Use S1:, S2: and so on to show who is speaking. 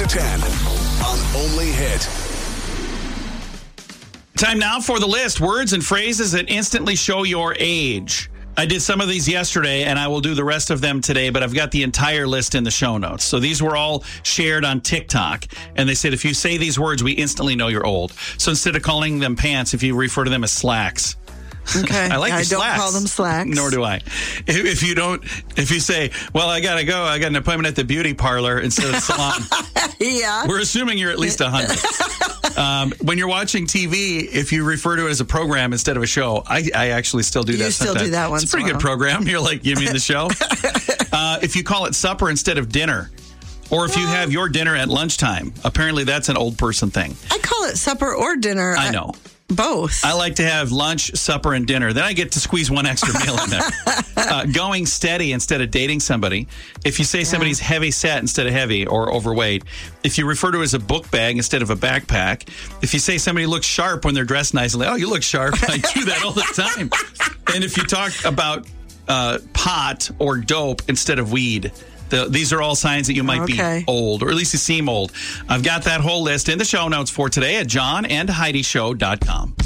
S1: to 10 on Only Hit.
S2: Time now for the list. Words and phrases that instantly show your age. I did some of these yesterday, and I will do the rest of them today, but I've got the entire list in the show notes. So these were all shared on TikTok, and they said if you say these words, we instantly know you're old. So instead of calling them pants, if you refer to them as slacks.
S3: Okay.
S2: I like the slacks.
S3: don't call them slacks.
S2: Nor do I. If you say, well, I got to go, I got an appointment at the beauty parlor instead of salon.
S3: Yeah.
S2: We're assuming you're at least 100. When you're watching TV, if you refer to it as a program instead of a show, I actually still do that sometimes.
S3: You still do that once
S2: It's a pretty good program. You're like, you mean the show? If you call it supper instead of dinner, or if you have your dinner at lunchtime, apparently that's an old person thing.
S3: I call it supper or dinner.
S2: I know.
S3: Both.
S2: I like to have lunch, supper, and dinner. Then I get to squeeze one extra meal in there. Going steady instead of dating somebody. If you say somebody's heavy set instead of heavy or overweight. If you refer to it as a book bag instead of a backpack. If you say somebody looks sharp when they're dressed nicely. Oh, you look sharp. I do that all the time. And if you talk about pot or dope instead of weed. These are all signs that you might be old, or at least you seem old. I've got that whole list in the show notes for today at johnandheidishow.com.